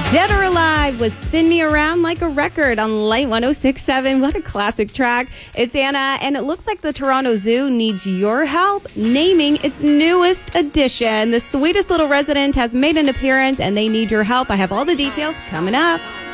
Dead or Alive with Spin Me Around Like a Record on Light 106.7. What a classic track. It's Anna, and it looks like the Toronto Zoo needs your help naming its newest addition. The sweetest little resident has made an appearance, and they need your help. I have all the details coming up.